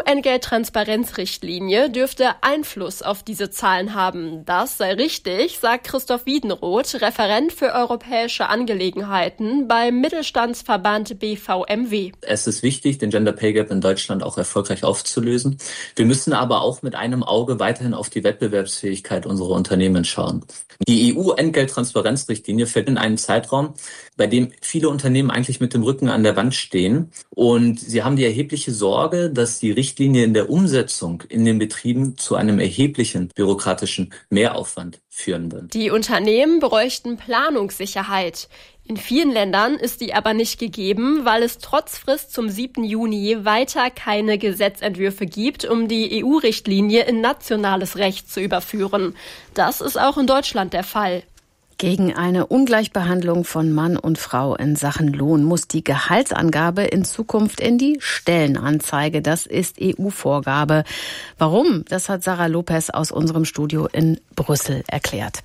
U-Entgelttransparenzrichtlinie dürfte Einfluss auf diese Zahlen haben. Das sei richtig, sagt Christoph Wiedenroth, Referent für europäische Angelegenheiten beim Mittelstandsverband B V M W. Es ist wichtig, den Gender Pay Gap in Deutschland auch erfolgreich aufzulösen. Wir müssen aber auch mit einem Auge weiterhin auf die Wettbewerbsfähigkeit unserer Unternehmen schauen. Die E U-Entgelttransparenzrichtlinie fällt in einen Zeitraum, bei dem viele Unternehmen eigentlich mit dem Rücken an der Wand stehen. Und sie haben die erhebliche Sorge, dass die Richtlinie in der Umsetzung in den Betrieben zu einem erheblichen bürokratischen Mehraufwand führen wird. Die Unternehmen bräuchten Planungssicherheit. In vielen Ländern ist die aber nicht gegeben, weil es trotz Frist zum siebten Juni weiter keine Gesetzentwürfe gibt, um die E U-Richtlinie in nationales Recht zu überführen. Das ist auch in Deutschland der Fall. Gegen eine Ungleichbehandlung von Mann und Frau in Sachen Lohn muss die Gehaltsangabe in Zukunft in die Stellenanzeige. Das ist E U-Vorgabe. Warum? Das hat Sarah Lopez aus unserem Studio in Brüssel erklärt.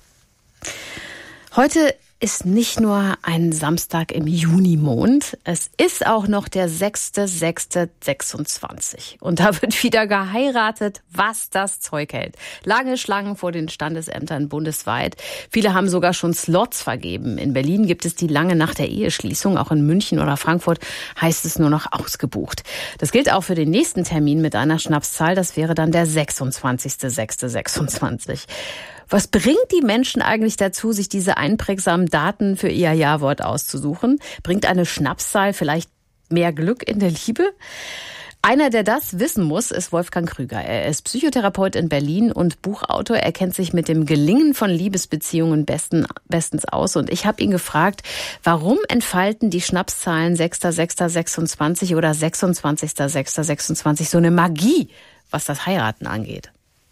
Heute ist nicht nur ein Samstag im Junimond, es ist auch noch der sechster sechster sechsundzwanzig. Und da wird wieder geheiratet, was das Zeug hält. Lange Schlangen vor den Standesämtern bundesweit. Viele haben sogar schon Slots vergeben. In Berlin gibt es die lange Nacht der Eheschließung. Auch in München oder Frankfurt heißt es nur noch ausgebucht. Das gilt auch für den nächsten Termin mit einer Schnapszahl. Das wäre dann der sechsundzwanzigster sechster sechsundzwanzig. Was bringt die Menschen eigentlich dazu, sich diese einprägsamen Daten für ihr Jawort auszusuchen? Bringt eine Schnapszahl vielleicht mehr Glück in der Liebe? Einer, der das wissen muss, ist Wolfgang Krüger. Er ist Psychotherapeut in Berlin und Buchautor. Er kennt sich mit dem Gelingen von Liebesbeziehungen besten, bestens aus. Und ich habe ihn gefragt, warum entfalten die Schnapszahlen sechster sechster sechsundzwanzig oder sechsundzwanzigster sechster sechsundzwanzig so eine Magie, was das Heiraten angeht?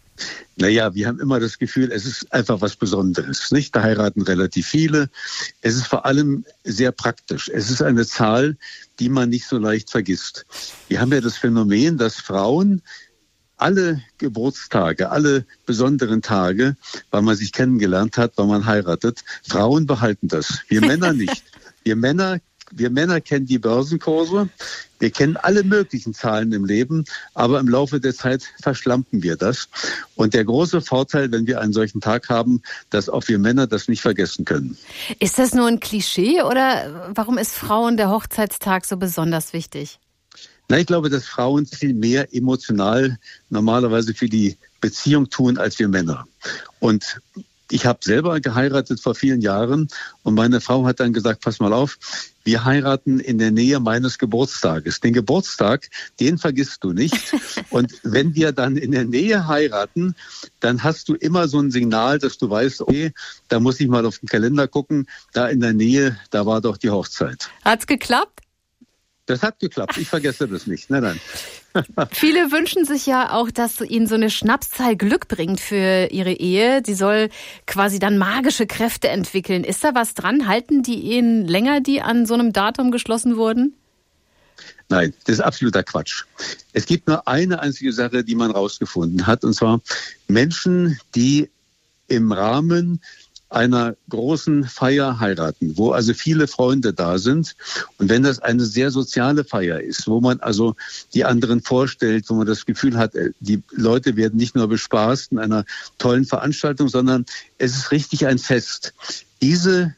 Naja, wir haben immer das Gefühl, es ist einfach was Besonderes, nicht? Da heiraten relativ viele. Es ist vor allem sehr praktisch. Es ist eine Zahl, die man nicht so leicht vergisst. Wir haben ja das Phänomen, dass Frauen alle Geburtstage, alle besonderen Tage, weil man sich kennengelernt hat, weil man heiratet, Frauen behalten das. Wir Männer nicht. Wir Männer Wir Männer kennen die Börsenkurse, wir kennen alle möglichen Zahlen im Leben, aber im Laufe der Zeit verschlampen wir das. Und der große Vorteil, wenn wir einen solchen Tag haben, dass auch wir Männer das nicht vergessen können. Ist das nur ein Klischee oder warum ist Frauen der Hochzeitstag so besonders wichtig? Na, ich glaube, dass Frauen viel mehr emotional normalerweise für die Beziehung tun als wir Männer. Und ich habe selber geheiratet vor vielen Jahren und meine Frau hat dann gesagt, pass mal auf, wir heiraten in der Nähe meines Geburtstages. Den Geburtstag, den vergisst du nicht. Und wenn wir dann in der Nähe heiraten, dann hast du immer so ein Signal, dass du weißt, okay, da muss ich mal auf den Kalender gucken, da in der Nähe, da war doch die Hochzeit. Hat's geklappt? Das hat geklappt, ich vergesse das nicht. Nein, nein. Viele wünschen sich ja auch, dass ihnen so eine Schnapszahl Glück bringt für ihre Ehe. Sie soll quasi dann magische Kräfte entwickeln. Ist da was dran? Halten die Ehen länger, die an so einem Datum geschlossen wurden? Nein, das ist absoluter Quatsch. Es gibt nur eine einzige Sache, die man rausgefunden hat, und zwar Menschen, die im Rahmen einer großen Feier heiraten, wo also viele Freunde da sind. Und wenn das eine sehr soziale Feier ist, wo man also die anderen vorstellt, wo man das Gefühl hat, die Leute werden nicht nur bespaßt in einer tollen Veranstaltung, sondern es ist richtig ein Fest. Diese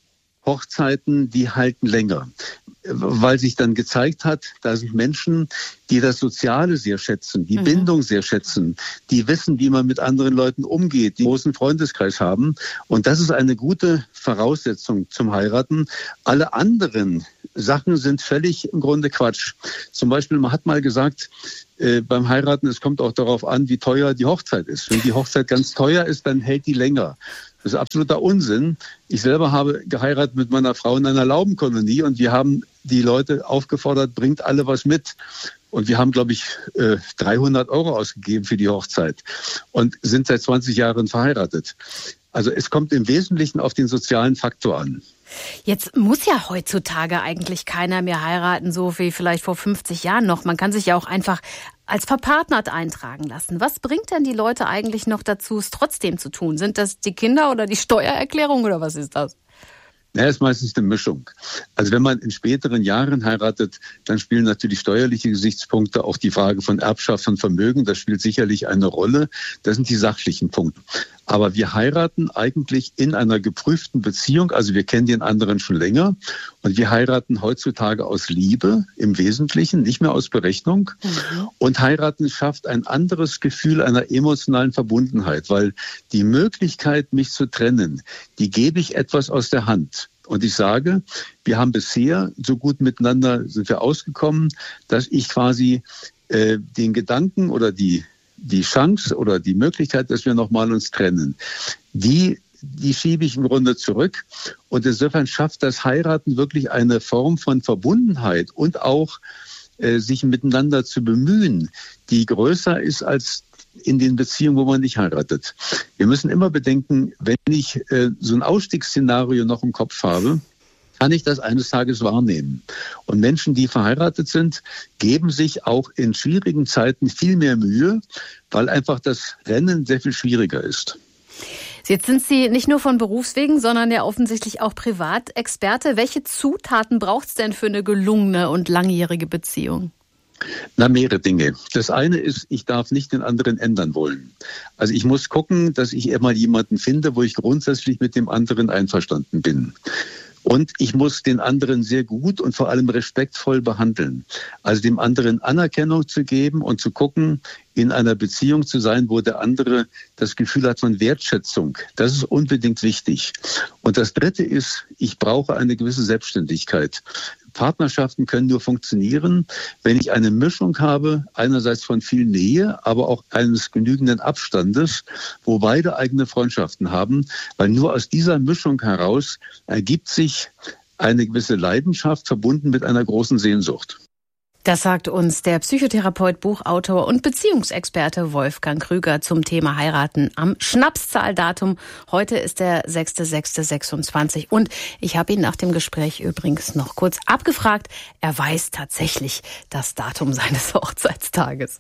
Hochzeiten, die halten länger, weil sich dann gezeigt hat, da sind Menschen, die das Soziale sehr schätzen, die mhm. Bindung sehr schätzen, die wissen, wie man mit anderen Leuten umgeht, die einen großen Freundeskreis haben. Und das ist eine gute Voraussetzung zum Heiraten. Alle anderen Sachen sind völlig im Grunde Quatsch. Zum Beispiel, man hat mal gesagt, äh, beim Heiraten, es kommt auch darauf an, wie teuer die Hochzeit ist. Wenn die Hochzeit ganz teuer ist, dann hält die länger. Das ist absoluter Unsinn. Ich selber habe geheiratet mit meiner Frau in einer Laubenkolonie und wir haben die Leute aufgefordert, bringt alle was mit. Und wir haben, glaube ich, dreihundert Euro ausgegeben für die Hochzeit und sind seit zwanzig Jahren verheiratet. Also es kommt im Wesentlichen auf den sozialen Faktor an. Jetzt muss ja heutzutage eigentlich keiner mehr heiraten, so wie vielleicht vor fünfzig Jahren noch. Man kann sich ja auch einfach als verpartnert eintragen lassen. Was bringt denn die Leute eigentlich noch dazu, es trotzdem zu tun? Sind das die Kinder oder die Steuererklärung oder was ist das? Ja, ist meistens eine Mischung. Also wenn man in späteren Jahren heiratet, dann spielen natürlich steuerliche Gesichtspunkte, auch die Frage von Erbschaft und Vermögen, das spielt sicherlich eine Rolle. Das sind die sachlichen Punkte. Aber wir heiraten eigentlich in einer geprüften Beziehung, also wir kennen den anderen schon länger und wir heiraten heutzutage aus Liebe im Wesentlichen, nicht mehr aus Berechnung. Mhm. Und heiraten schafft ein anderes Gefühl einer emotionalen Verbundenheit, weil die Möglichkeit, mich zu trennen, die gebe ich etwas aus der Hand. Und ich sage, wir haben bisher so gut miteinander sind wir ausgekommen, dass ich quasi äh, den Gedanken oder die die Chance oder die Möglichkeit, dass wir nochmal uns trennen, die, die schiebe ich im Grunde zurück. Und insofern schafft das Heiraten wirklich eine Form von Verbundenheit und auch äh, sich miteinander zu bemühen, die größer ist als in den Beziehungen, wo man nicht heiratet. Wir müssen immer bedenken, wenn ich äh, so ein Ausstiegsszenario noch im Kopf habe, kann ich das eines Tages wahrnehmen. Und Menschen, die verheiratet sind, geben sich auch in schwierigen Zeiten viel mehr Mühe, weil einfach das Rennen sehr viel schwieriger ist. Jetzt sind Sie nicht nur von Berufswegen, sondern ja offensichtlich auch Privatexperte. Welche Zutaten braucht es denn für eine gelungene und langjährige Beziehung? Na, mehrere Dinge. Das eine ist, ich darf nicht den anderen ändern wollen. Also ich muss gucken, dass ich immer jemanden finde, wo ich grundsätzlich mit dem anderen einverstanden bin. Und ich muss den anderen sehr gut und vor allem respektvoll behandeln. Also dem anderen Anerkennung zu geben und zu gucken, in einer Beziehung zu sein, wo der andere das Gefühl hat von Wertschätzung. Das ist unbedingt wichtig. Und das Dritte ist, ich brauche eine gewisse Selbstständigkeit. Partnerschaften können nur funktionieren, wenn ich eine Mischung habe, einerseits von viel Nähe, aber auch eines genügenden Abstandes, wo beide eigene Freundschaften haben, weil nur aus dieser Mischung heraus ergibt sich eine gewisse Leidenschaft, verbunden mit einer großen Sehnsucht. Das sagt uns der Psychotherapeut, Buchautor und Beziehungsexperte Wolfgang Krüger zum Thema Heiraten am Schnapszahldatum. Heute ist der sechster sechster sechsundzwanzig und ich habe ihn nach dem Gespräch übrigens noch kurz abgefragt. Er weiß tatsächlich das Datum seines Hochzeitstages.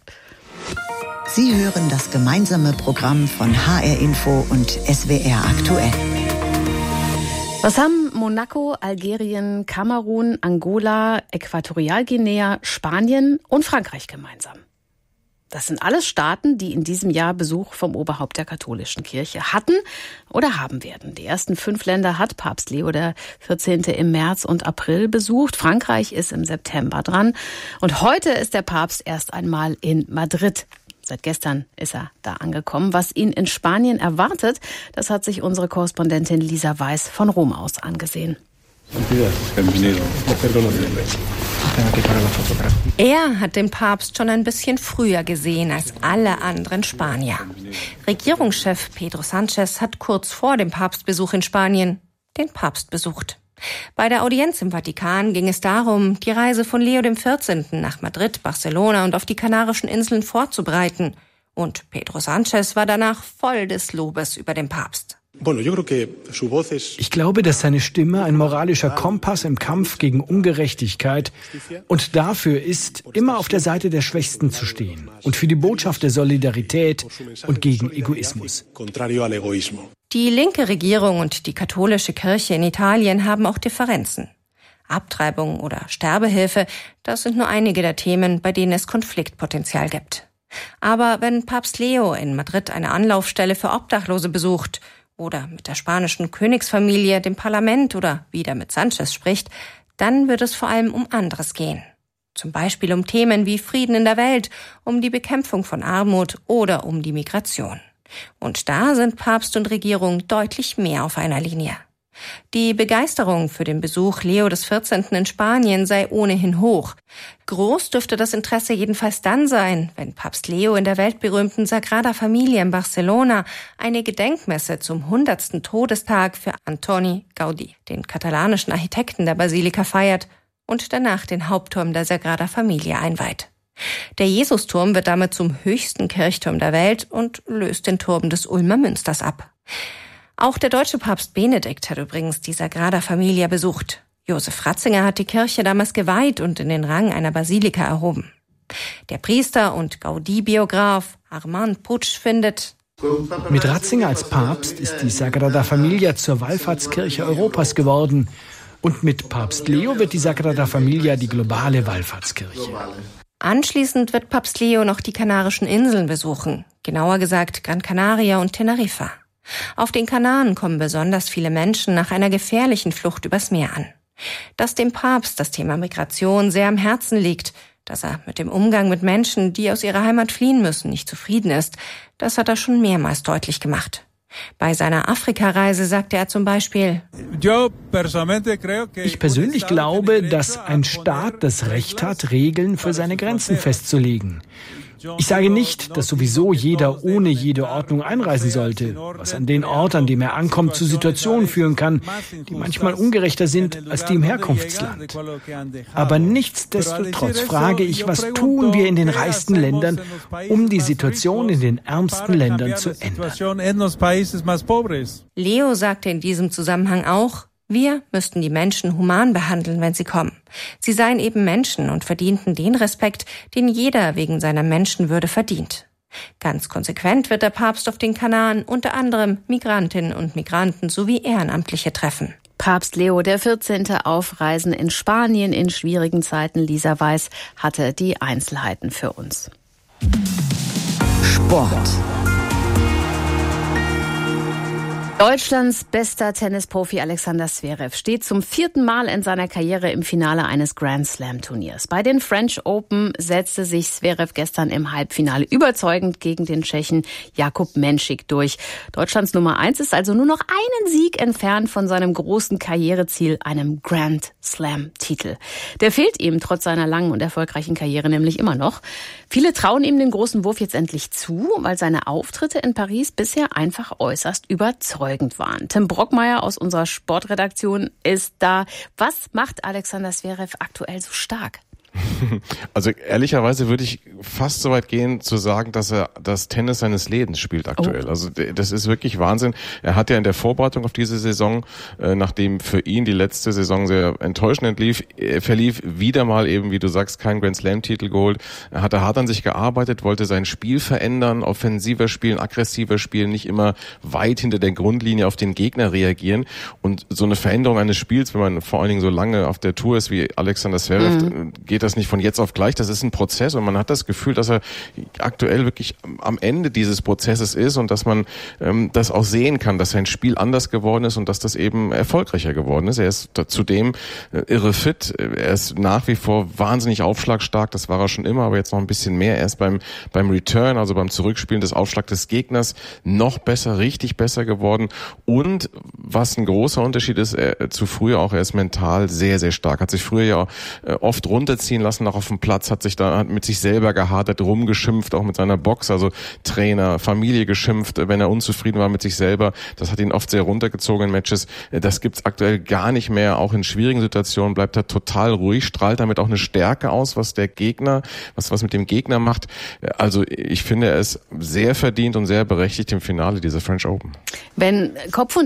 Sie hören das gemeinsame Programm von H R Info und S W R aktuell. Was haben Monaco, Algerien, Kamerun, Angola, Äquatorialguinea, Spanien und Frankreich gemeinsam? Das sind alles Staaten, die in diesem Jahr Besuch vom Oberhaupt der katholischen Kirche hatten oder haben werden. Die ersten fünf Länder hat Papst Leo der vierzehnte im März und April besucht. Frankreich ist im September dran. Und heute ist der Papst erst einmal in Madrid. Seit gestern ist er da angekommen. Was ihn in Spanien erwartet, das hat sich unsere Korrespondentin Lisa Weiß von Rom aus angesehen. Er hat den Papst schon ein bisschen früher gesehen als alle anderen Spanier. Regierungschef Pedro Sánchez hat kurz vor dem Papstbesuch in Spanien den Papst besucht. Bei der Audienz im Vatikan ging es darum, die Reise von Leo der vierzehnte nach Madrid, Barcelona und auf die Kanarischen Inseln vorzubereiten. Und Pedro Sánchez war danach voll des Lobes über den Papst. Ich glaube, dass seine Stimme ein moralischer Kompass im Kampf gegen Ungerechtigkeit und dafür ist, immer auf der Seite der Schwächsten zu stehen und für die Botschaft der Solidarität und gegen Egoismus. Die linke Regierung und die katholische Kirche in Italien haben auch Differenzen. Abtreibung oder Sterbehilfe, das sind nur einige der Themen, bei denen es Konfliktpotenzial gibt. Aber wenn Papst Leo in Madrid eine Anlaufstelle für Obdachlose besucht oder mit der spanischen Königsfamilie, dem Parlament oder wieder mit Sanchez spricht, dann wird es vor allem um anderes gehen. Zum Beispiel um Themen wie Frieden in der Welt, um die Bekämpfung von Armut oder um die Migration. Und da sind Papst und Regierung deutlich mehr auf einer Linie. Die Begeisterung für den Besuch Leo des vierzehnten in Spanien sei ohnehin hoch. Groß dürfte das Interesse jedenfalls dann sein, wenn Papst Leo in der weltberühmten Sagrada Familia in Barcelona eine Gedenkmesse zum hundertsten Todestag für Antoni Gaudí, den katalanischen Architekten der Basilika, feiert und danach den Hauptturm der Sagrada Familia einweiht. Der Jesusturm wird damit zum höchsten Kirchturm der Welt und löst den Turm des Ulmer Münsters ab. Auch der deutsche Papst Benedikt hat übrigens die Sagrada Familia besucht. Josef Ratzinger hat die Kirche damals geweiht und in den Rang einer Basilika erhoben. Der Priester und Gaudí-Biograf Armand Puig findet: Mit Ratzinger als Papst ist die Sagrada Familia zur Wallfahrtskirche Europas geworden. Und mit Papst Leo wird die Sagrada Familia die globale Wallfahrtskirche. Anschließend wird Papst Leo noch die Kanarischen Inseln besuchen, genauer gesagt Gran Canaria und Teneriffa. Auf den Kanaren kommen besonders viele Menschen nach einer gefährlichen Flucht übers Meer an. Dass dem Papst das Thema Migration sehr am Herzen liegt, dass er mit dem Umgang mit Menschen, die aus ihrer Heimat fliehen müssen, nicht zufrieden ist, das hat er schon mehrmals deutlich gemacht. Bei seiner Afrikareise sagte er zum Beispiel: Ich persönlich glaube, dass ein Staat das Recht hat, Regeln für seine Grenzen festzulegen. Ich sage nicht, dass sowieso jeder ohne jede Ordnung einreisen sollte, was an den Ort, an dem er ankommt, zu Situationen führen kann, die manchmal ungerechter sind als die im Herkunftsland. Aber nichtsdestotrotz frage ich, was tun wir in den reichsten Ländern, um die Situation in den ärmsten Ländern zu ändern? Leo sagte in diesem Zusammenhang auch: Wir müssten die Menschen human behandeln, wenn sie kommen. Sie seien eben Menschen und verdienten den Respekt, den jeder wegen seiner Menschenwürde verdient. Ganz konsequent wird der Papst auf den Kanaren unter anderem Migrantinnen und Migranten sowie Ehrenamtliche treffen. Papst Leo der vierzehnte auf Reisen in Spanien in schwierigen Zeiten. Lisa Weiß hatte die Einzelheiten für uns. Sport. Deutschlands bester Tennisprofi Alexander Zverev steht zum vierten Mal in seiner Karriere im Finale eines Grand Slam Turniers. Bei den French Open setzte sich Zverev gestern im Halbfinale überzeugend gegen den Tschechen Jakub Menšík durch. Deutschlands Nummer eins ist also nur noch einen Sieg entfernt von seinem großen Karriereziel, einem Grand Slam Titel. Der fehlt ihm trotz seiner langen und erfolgreichen Karriere nämlich immer noch. Viele trauen ihm den großen Wurf jetzt endlich zu, weil seine Auftritte in Paris bisher einfach äußerst überzeugend waren. Tim Brockmeier aus unserer Sportredaktion ist da. Was macht Alexander Zverev aktuell so stark? Also ehrlicherweise würde ich fast so weit gehen zu sagen, dass er das Tennis seines Lebens spielt aktuell. Oh. Also das ist wirklich Wahnsinn. Er hat ja in der Vorbereitung auf diese Saison, äh, nachdem für ihn die letzte Saison sehr enttäuschend entlief, äh, verlief, wieder mal eben, wie du sagst, keinen Grand Slam Titel geholt. Er hatte hart an sich gearbeitet, wollte sein Spiel verändern, offensiver spielen, aggressiver spielen, nicht immer weit hinter der Grundlinie auf den Gegner reagieren. Und so eine Veränderung eines Spiels, wenn man vor allen Dingen so lange auf der Tour ist wie Alexander Zverev, mhm. geht das nicht von jetzt auf gleich, das ist ein Prozess und man hat das Gefühl, dass er aktuell wirklich am Ende dieses Prozesses ist und dass man ähm, das auch sehen kann, dass sein Spiel anders geworden ist und dass das eben erfolgreicher geworden ist. Er ist zudem äh, irre fit, er ist nach wie vor wahnsinnig aufschlagstark, das war er schon immer, aber jetzt noch ein bisschen mehr. Er ist beim, beim Return, also beim Zurückspielen des Aufschlags des Gegners noch besser, richtig besser geworden und was ein großer Unterschied ist er, zu früher auch, er ist mental sehr, sehr stark, hat sich früher ja äh, oft runterziehen lassen, auch auf dem Platz, hat sich da hat mit sich selber gehadert, rumgeschimpft, auch mit seiner Box, also Trainer, Familie geschimpft, wenn er unzufrieden war mit sich selber. Das hat ihn oft sehr runtergezogen in Matches. Das gibt's aktuell gar nicht mehr. Auch in schwierigen Situationen bleibt er total ruhig, strahlt damit auch eine Stärke aus, was der Gegner, was was mit dem Gegner macht. Also ich finde, er ist sehr verdient und sehr berechtigt im Finale dieser French Open. Wenn Kopf und Emotionen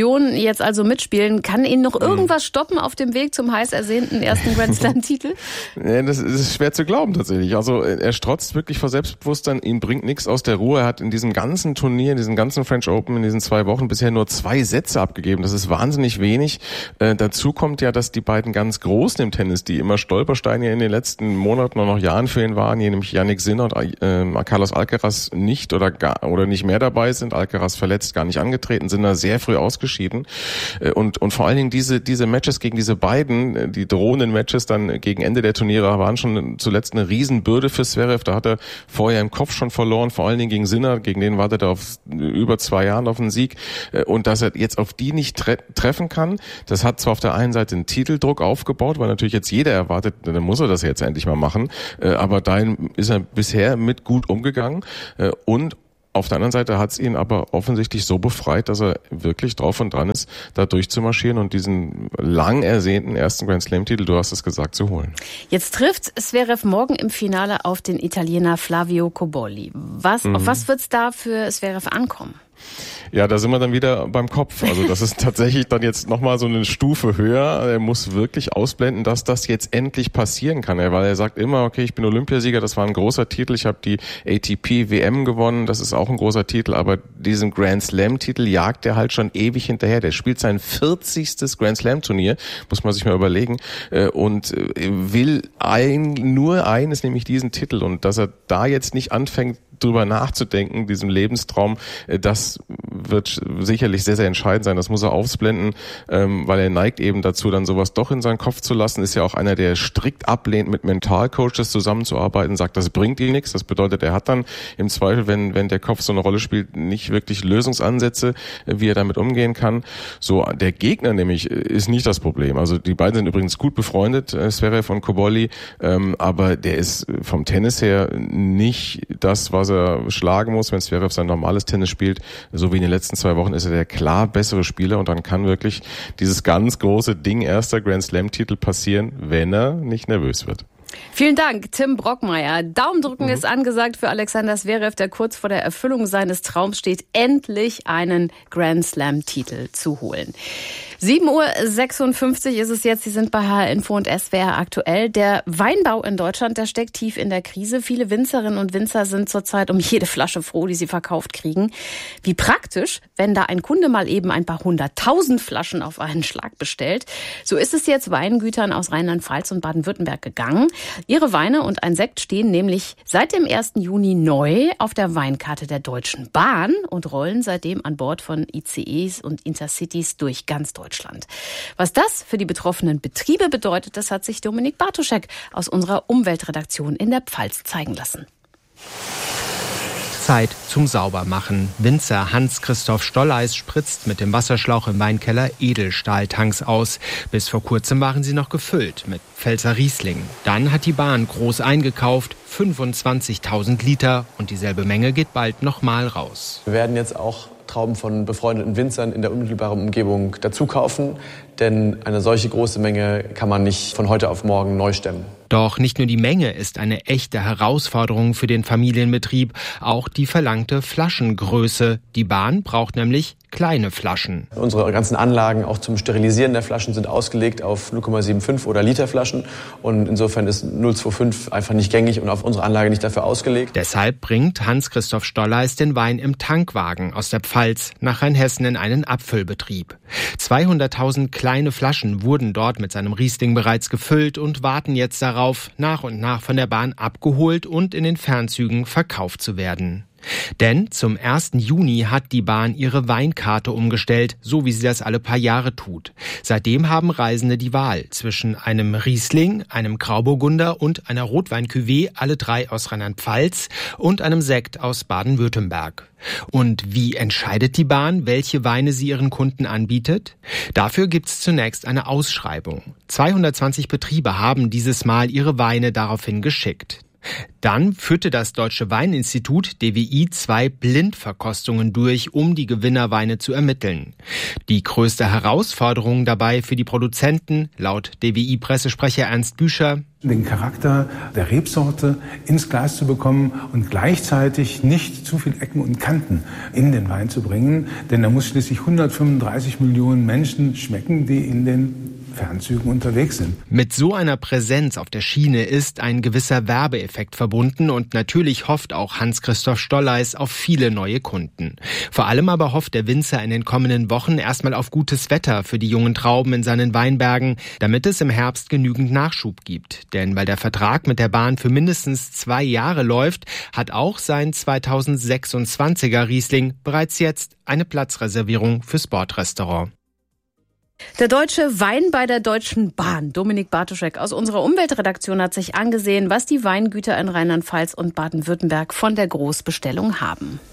Emotionen jetzt also mitspielen. Kann ihn noch irgendwas stoppen auf dem Weg zum heiß ersehnten ersten Grand Slam-Titel? Ja, das ist schwer zu glauben tatsächlich. Also er strotzt wirklich vor Selbstbewusstsein, ihn bringt nichts aus der Ruhe. Er hat in diesem ganzen Turnier, in diesem ganzen French Open, in diesen zwei Wochen bisher nur zwei Sätze abgegeben. Das ist wahnsinnig wenig. Äh, dazu kommt ja, dass die beiden ganz Großen im Tennis, die immer Stolpersteine in den letzten Monaten und noch Jahren für ihn waren, hier nämlich Jannik Sinner und äh, Carlos Alcaraz nicht oder gar oder nicht mehr dabei sind. Alcaraz verletzt, gar nicht angetreten, Sinner sehr früh ausgeschieden. Äh, und und vor allen Dingen diese diese Matches gegen diese beiden, die drohenden Matches dann gegen Ende der Turniere waren schon zuletzt eine Riesenbürde für Zverev. Da hat er vorher im Kopf schon verloren, vor allen Dingen gegen Sinner, gegen den wartet er auf über zwei Jahren auf einen Sieg. Und dass er jetzt auf die nicht tre- treffen kann, das hat zwar auf der einen Seite einen Titeldruck aufgebaut, weil natürlich jetzt jeder erwartet, dann muss er das jetzt endlich mal machen. Aber dahin ist er bisher mit gut umgegangen. Und auf der anderen Seite hat es ihn aber offensichtlich so befreit, dass er wirklich drauf und dran ist, da durchzumarschieren und diesen lang ersehnten ersten Grand Slam-Titel, du hast es gesagt, zu holen. Jetzt trifft Zverev morgen im Finale auf den Italiener Flavio Cobolli. Was, mhm. Auf was wird es da für Zverev ankommen? Ja, da sind wir dann wieder beim Kopf. Also das ist tatsächlich dann jetzt nochmal so eine Stufe höher. Er muss wirklich ausblenden, dass das jetzt endlich passieren kann. Weil er sagt immer, okay, ich bin Olympiasieger, das war ein großer Titel. Ich habe die A T P W M gewonnen, das ist auch ein großer Titel. Aber diesen Grand Slam-Titel jagt er halt schon ewig hinterher. Der spielt sein vierzigstes Grand Slam-Turnier, muss man sich mal überlegen. Und will ein, nur eines, nämlich diesen Titel. Und dass er da jetzt nicht anfängt, drüber nachzudenken, diesem Lebenstraum, das wird sicherlich sehr, sehr entscheidend sein. Das muss er ausblenden, ähm, weil er neigt eben dazu, dann sowas doch in seinen Kopf zu lassen. Ist ja auch einer, der strikt ablehnt, mit Mentalcoaches zusammenzuarbeiten, sagt, das bringt ihm nichts. Das bedeutet, er hat dann im Zweifel, wenn wenn der Kopf so eine Rolle spielt, nicht wirklich Lösungsansätze, wie er damit umgehen kann. So, der Gegner nämlich ist nicht das Problem. Also die beiden sind übrigens gut befreundet, Zverev und Cobolli, ähm, aber der ist vom Tennis her nicht das, was er schlagen muss, wenn Zverev sein normales Tennis spielt. So wie in den letzten zwei Wochen ist er der klar bessere Spieler und dann kann wirklich dieses ganz große Ding, erster Grand Slam-Titel passieren, wenn er nicht nervös wird. Vielen Dank, Tim Brockmeier. Daumendrücken mhm. ist angesagt für Alexander Zverev, der kurz vor der Erfüllung seines Traums steht, endlich einen Grand Slam-Titel zu holen. sieben Uhr sechsundfünfzig ist es jetzt. Sie sind bei H R Info und S W R aktuell. Der Weinbau in Deutschland, der steckt tief in der Krise. Viele Winzerinnen und Winzer sind zurzeit um jede Flasche froh, die sie verkauft kriegen. Wie praktisch, wenn da ein Kunde mal eben ein paar hunderttausend Flaschen auf einen Schlag bestellt. So ist es jetzt Weingütern aus Rheinland-Pfalz und Baden-Württemberg gegangen. Ihre Weine und ein Sekt stehen nämlich seit dem ersten Juni neu auf der Weinkarte der Deutschen Bahn und rollen seitdem an Bord von I C Es und Intercities durch ganz Deutschland. Was das für die betroffenen Betriebe bedeutet, das hat sich Dominik Bartoschek aus unserer Umweltredaktion in der Pfalz zeigen lassen. Zeit zum Saubermachen. Winzer Hans-Christoph Stolleis spritzt mit dem Wasserschlauch im Weinkeller Edelstahltanks aus. Bis vor kurzem waren sie noch gefüllt mit Pfälzer Riesling. Dann hat die Bahn groß eingekauft, fünfundzwanzigtausend Liter, und dieselbe Menge geht bald nochmal raus. Wir werden jetzt auch Trauben von befreundeten Winzern in der unmittelbaren Umgebung dazu kaufen, denn eine solche große Menge kann man nicht von heute auf morgen neu stemmen. Doch nicht nur die Menge ist eine echte Herausforderung für den Familienbetrieb, auch die verlangte Flaschengröße. Die Bahn braucht nämlich kleine Flaschen. Unsere ganzen Anlagen auch zum Sterilisieren der Flaschen sind ausgelegt auf null Komma fünfundsiebzig oder Literflaschen und insofern ist null Komma fünfundzwanzig einfach nicht gängig und auf unsere Anlage nicht dafür ausgelegt. Deshalb bringt Hans-Christoph Stolleis den Wein im Tankwagen aus der Pfalz nach Rheinhessen in einen Abfüllbetrieb. zweihunderttausend kleine Flaschen wurden dort mit seinem Riesling bereits gefüllt und warten jetzt darauf, nach und nach von der Bahn abgeholt und in den Fernzügen verkauft zu werden. Denn zum ersten Juni hat die Bahn ihre Weinkarte umgestellt, so wie sie das alle paar Jahre tut. Seitdem haben Reisende die Wahl zwischen einem Riesling, einem Grauburgunder und einer Rotwein-Cuvée, alle drei aus Rheinland-Pfalz, und einem Sekt aus Baden-Württemberg. Und wie entscheidet die Bahn, welche Weine sie ihren Kunden anbietet? Dafür gibt es zunächst eine Ausschreibung. zweihundertzwanzig Betriebe haben dieses Mal ihre Weine daraufhin geschickt. Dann führte das Deutsche Weininstitut D W I zwei Blindverkostungen durch, um die Gewinnerweine zu ermitteln. Die größte Herausforderung dabei für die Produzenten, laut D W I-Pressesprecher Ernst Büscher, den Charakter der Rebsorte ins Glas zu bekommen und gleichzeitig nicht zu viel Ecken und Kanten in den Wein zu bringen. Denn er muss schließlich hundertfünfunddreißig Millionen Menschen schmecken, die in den Fernzügen unterwegs sind. Mit so einer Präsenz auf der Schiene ist ein gewisser Werbeeffekt verbunden und natürlich hofft auch Hans-Christoph Stolleis auf viele neue Kunden. Vor allem aber hofft der Winzer in den kommenden Wochen erstmal auf gutes Wetter für die jungen Trauben in seinen Weinbergen, damit es im Herbst genügend Nachschub gibt. Denn weil der Vertrag mit der Bahn für mindestens zwei Jahre läuft, hat auch sein zweitausendsechsundzwanziger Riesling bereits jetzt eine Platzreservierung fürs Bordrestaurant. Der deutsche Wein bei der Deutschen Bahn. Dominik Bartoschek aus unserer Umweltredaktion hat sich angesehen, was die Weingüter in Rheinland-Pfalz und Baden-Württemberg von der Großbestellung haben.